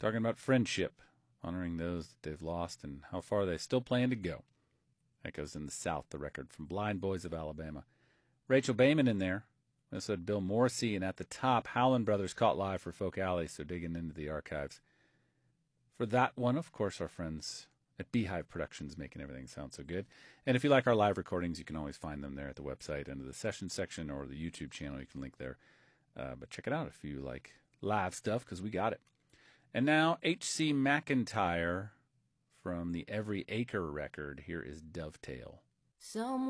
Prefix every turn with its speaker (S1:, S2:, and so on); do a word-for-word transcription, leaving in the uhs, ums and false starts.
S1: talking about friendship, honoring those that they've lost and how far they still plan to go. Echoes in the South, the record from Blind Boys of Alabama. Rachel Bayman in there. I said Bill Morrissey, and at the top, Howlin' Brothers Caught Live for Folk Alley, so digging into the archives. For that one, of course, our friends at Beehive Productions making everything sound so good. And if you like our live recordings, you can always find them there at the website under the session section or the YouTube channel. You can link there. Uh, but check it out if you like live stuff, because we got it. And now, H C McIntyre from the Every Acre record. Here is Dovetail.
S2: Some